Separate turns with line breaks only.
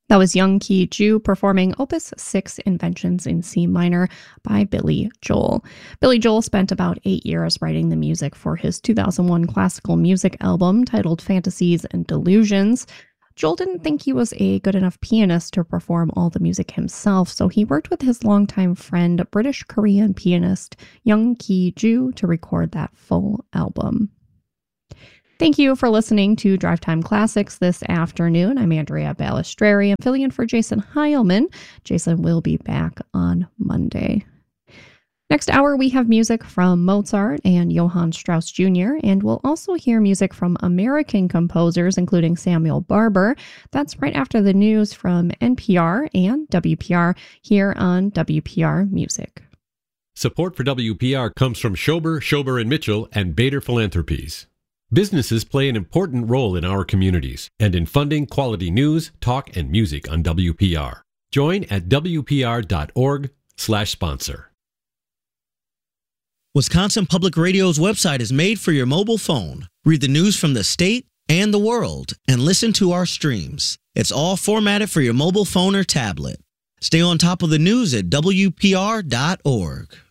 That was Young Ki Ju performing Opus 6 Inventions in C minor by Billy Joel. Billy Joel spent about 8 years writing the music for his 2001 classical music album titled Fantasies and Delusions. Joel didn't think he was a good enough pianist to perform all the music himself, so he worked with his longtime friend, British-Korean pianist Young Ki Ju, to record that full album. Thank you for listening to Drive Time Classics this afternoon. I'm Andrea Balistreri. I'm filling in for Jason Heilman. Jason will be back on Monday. Next hour, we have music from Mozart and Johann Strauss Jr., and we'll also hear music from American composers, including Samuel Barber. That's right after the news from NPR and WPR here on WPR Music.
Support for WPR comes from Schober & Mitchell, and Bader Philanthropies. Businesses play an important role in our communities and in funding quality news, talk, and music on WPR. Join at WPR.org/sponsor.
Wisconsin Public Radio's website is made for your mobile phone. Read the news from the state and the world and listen to our streams. It's all formatted for your mobile phone or tablet. Stay on top of the news at WPR.org.